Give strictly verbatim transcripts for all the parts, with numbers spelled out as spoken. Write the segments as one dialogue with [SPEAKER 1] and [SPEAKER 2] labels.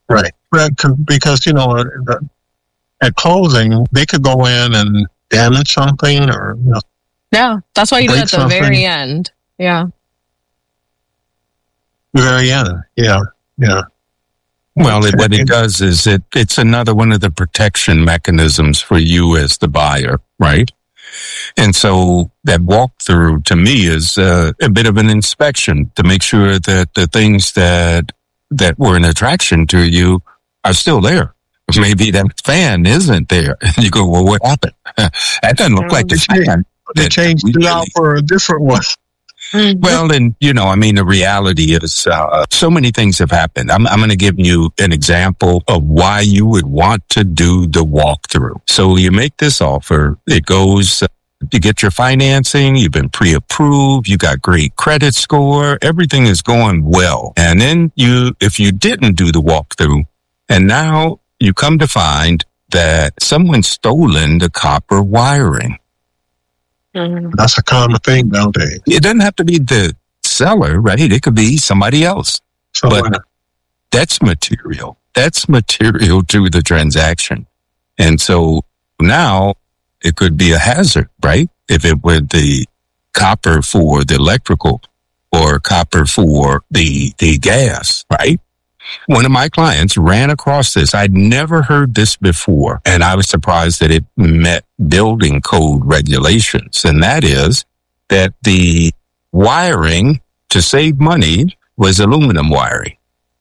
[SPEAKER 1] Right. Right. Because, you know, at closing, they could go in and damage something or, you know,
[SPEAKER 2] yeah, that's why you do it at the
[SPEAKER 1] something.
[SPEAKER 2] very end. Yeah.
[SPEAKER 1] The very end. Yeah. Yeah.
[SPEAKER 3] Well, it, what it does is it it's another one of the protection mechanisms for you as the buyer, right? And so that walkthrough to me is uh, a bit of an inspection to make sure that the things that that were an attraction to you are still there. Maybe that fan isn't there. And you go, well, what happened? That doesn't look like the fan.
[SPEAKER 1] They changed it out for a different one.
[SPEAKER 3] Well, and, you know, I mean, the reality is uh, so many things have happened. I'm, I'm going to give you an example of why you would want to do the walkthrough. So you make this offer. It goes, uh, you get your financing. You've been pre-approved. You got great credit score. Everything is going well. And then you, if you didn't do the walkthrough, and now you come to find that someone's stolen the copper wiring.
[SPEAKER 1] Mm-hmm. That's a common thing nowadays.
[SPEAKER 3] It doesn't have to be the seller, right? It could be somebody else.
[SPEAKER 1] Someone.
[SPEAKER 3] But that's material. That's material to the transaction. And so now it could be a hazard, right? If it were the copper for the electrical or copper for the, the gas, right? One of my clients ran across this. I'd never heard this before, and I was surprised that it met building code regulations. And that is that the wiring to save money was aluminum wiring.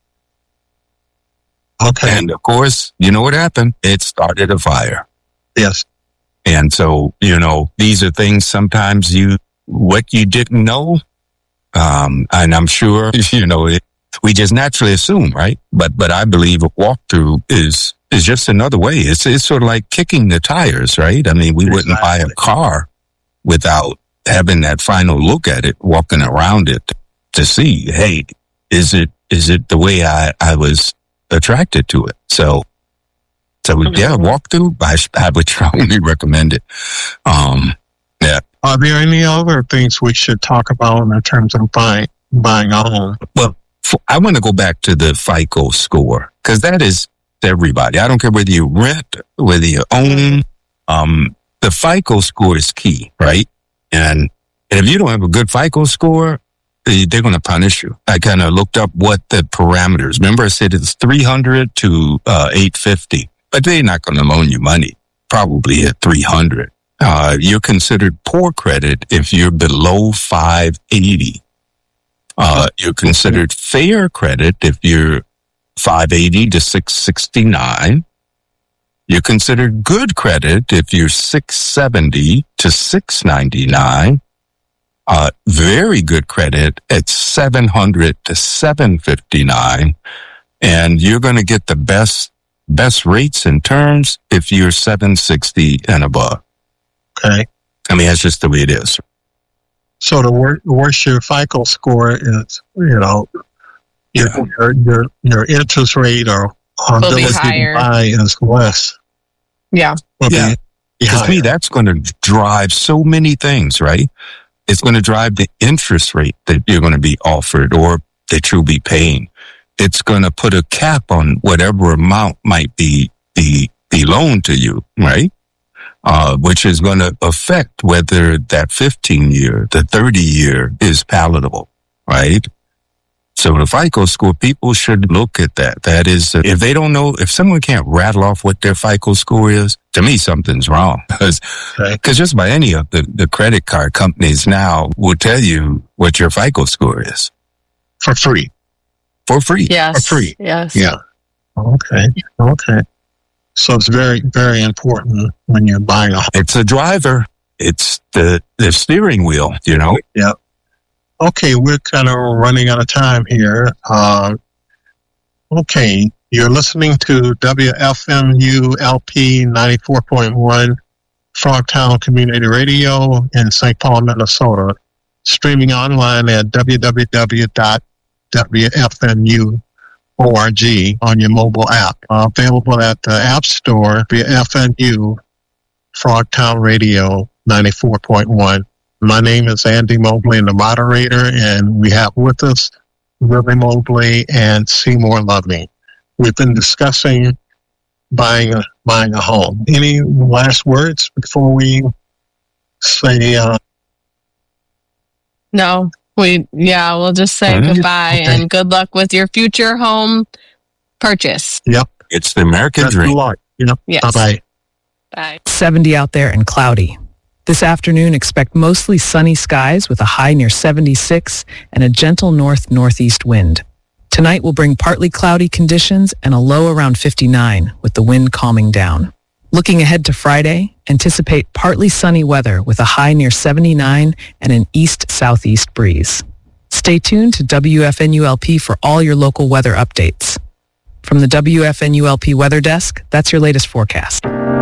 [SPEAKER 1] Okay.
[SPEAKER 3] And of course, you know what happened? It started a fire.
[SPEAKER 1] Yes.
[SPEAKER 3] And so, you know, these are things sometimes you, what you didn't know. Um, and I'm sure, you know, it, we just naturally assume, right? But but I believe a walkthrough is is just another way. It's it's sort of like kicking the tires, right? I mean, we exactly. wouldn't buy a car without having that final look at it, walking around it to see, hey, is it is it the way I, I was attracted to it? So so mm-hmm. yeah, walkthrough, I, I would strongly recommend it. Um, yeah.
[SPEAKER 1] Are there any other things we should talk about in terms of buying buying a home?
[SPEAKER 3] Well, I want to go back to the FICO score because that is everybody. I don't care whether you rent, whether you own. Um, the FICO score is key, right? And, and if you don't have a good FICO score, they're going to punish you. I kind of looked up what the parameters. Remember, I said it's three hundred to uh, eight fifty, but they're not going to loan you money. Probably at three hundred. Uh, you're considered poor credit if you're below five eighty. Uh, you're considered fair credit if you're five eighty to six sixty-nine. You're considered good credit if you're six seventy to six ninety-nine. Uh, very good credit at seven hundred to seven fifty-nine. And you're going to get the best, best rates and terms if you're seven sixty and above.
[SPEAKER 1] Okay.
[SPEAKER 3] I mean, that's just the way it is.
[SPEAKER 1] So the wor- worse your FICO score is, you know, your yeah. your, your your interest rate or ability to buy is less.
[SPEAKER 2] Yeah.
[SPEAKER 1] Will
[SPEAKER 3] yeah.
[SPEAKER 1] Be,
[SPEAKER 3] be to me, that's going to drive so many things, right? It's going to drive the interest rate that you're going to be offered or that you'll be paying. It's going to put a cap on whatever amount might be be, be loaned to you, right? Uh, which is going to affect whether that fifteen year, the thirty year is palatable, right? So the FICO score, people should look at that. That is, uh, if they don't know, if someone can't rattle off what their FICO score is, to me, something's wrong. Because right. just about any of the, the credit card companies now will tell you what your FICO score is.
[SPEAKER 1] For free.
[SPEAKER 3] For free.
[SPEAKER 2] Yes.
[SPEAKER 1] For free.
[SPEAKER 2] Yes.
[SPEAKER 1] Yeah. Okay. Okay. So it's very, very important when you're buying a home.
[SPEAKER 3] It's a driver. It's the, the steering wheel, you know?
[SPEAKER 1] Yeah. Okay, we're kind of running out of time here. Uh, okay, you're listening to W F M U L P ninety-four point one Frogtown Community Radio in Saint Paul, Minnesota. Streaming online at w w w dot w f m u dot org on your mobile app. Uh, available at the App Store via F M U Frogtown Radio ninety-four point one. My name is Andy Mobley, the moderator, and we have with us Lily Mobley and Seymour Loving. we've been discussing buying a buying a home. Any last words before we say? Uh,
[SPEAKER 2] No, we, yeah, we'll just say
[SPEAKER 3] Mhm.
[SPEAKER 2] goodbye
[SPEAKER 1] Okay.
[SPEAKER 2] and good luck with your future home purchase.
[SPEAKER 1] Yep.
[SPEAKER 3] It's the American
[SPEAKER 1] Good
[SPEAKER 3] dream.
[SPEAKER 1] luck. Yep.
[SPEAKER 2] Yes.
[SPEAKER 1] Bye bye.
[SPEAKER 2] Bye.
[SPEAKER 4] seventy out there and cloudy. This afternoon, expect mostly sunny skies with a high near seventy-six and a gentle north-northeast wind. Tonight will bring partly cloudy conditions and a low around fifty-nine with the wind calming down. Looking ahead to Friday, anticipate partly sunny weather with a high near seventy-nine and an east-southeast breeze. Stay tuned to W F N U L P for all your local weather updates. From the W F N U L P Weather Desk, that's your latest forecast.